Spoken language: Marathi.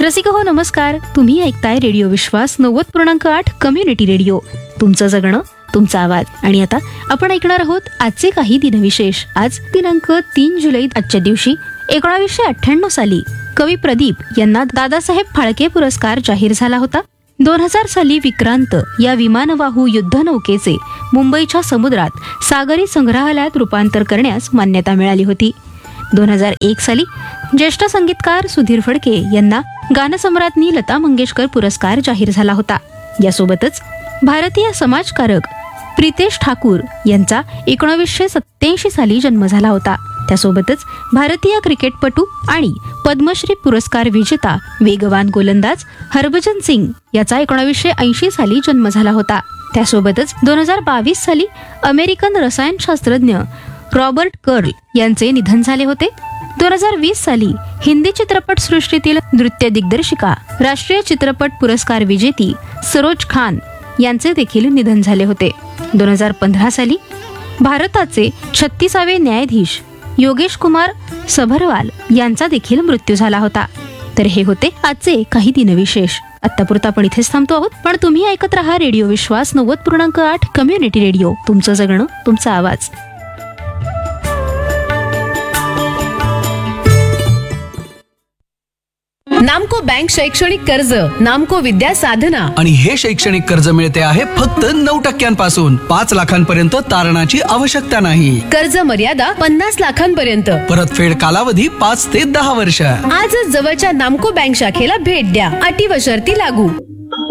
रसिक हो नमस्कार. तुम्ही ऐकताय रेडिओ विश्वास 90.8 कम्युनिटी रेडिओ. तुमचं जगणं तुमचा आवाज. आणि आता आपण ऐकणार आहोत आजचे काही दिनविशेष. आज दिनांक 3 जुलै. आजच्या दिवशी 1998 साली कवी प्रदीप यांना दादासाहेब फाळके पुरस्कार जाहीर झाला होता. 2000 साली विक्रांत या विमानवाहू युद्धनौकेचे मुंबईच्या समुद्रात सागरी संग्रहालयात रूपांतर करण्यास मान्यता मिळाली होती. 2001 साली ज्येष्ठ संगीतकार सुधीर फडके यांना गानसम्राज्ञी लता मंगेशकर पुरस्कार जाहीर झाला होता. यासोबतच भारतीय समाजकारक प्रितेश ठाकूर यांचा 1987 साली जन्म झाला होता. त्यासोबतच भारतीय क्रिकेटपटू आणि पद्मश्री पुरस्कार विजेता वेगवान गोलंदाज हरभजन सिंग याचा 1980 साली जन्म झाला होता. त्यासोबतच 2022 साली अमेरिकन रसायनशास्त्रज्ञ रॉबर्ट कर्ल यांचे निधन झाले होते. 2020 साली हिंदी चित्रपट सृष्टीतील नृत्य दिग्दर्शिका राष्ट्रीय चित्रपट पुरस्कार विजेती सरोज खान यांचे देखील निधन झाले होते. 2015 साली भारताचे 36वे न्यायाधीश योगेश कुमार सभरवाल यांचा देखील मृत्यू झाला होता. तर हे होते आजचे काही दिनविशेष. आतापुरता आपण इथेच थांबतो आहोत, पण तुम्ही ऐकत राहा रेडिओ विश्वास 90.8 कम्युनिटी रेडिओ. तुमचं जगणं तुमचा आवाज. नामको बँक शैक्षणिक कर्ज, नामको विद्या साधना. आणि हे शैक्षणिक कर्ज मिळते आहे फक्त 9% 5 लाखांपर्यंत तारणाची आवश्यकता नाही. कर्ज मर्यादा 50 लाखांपर्यंत. परतफेड कालावधी 5 ते 10 वर्ष. आजच जवळच्या नामको बँक शाखेला भेट द्या. अटी व शर्ती लागू.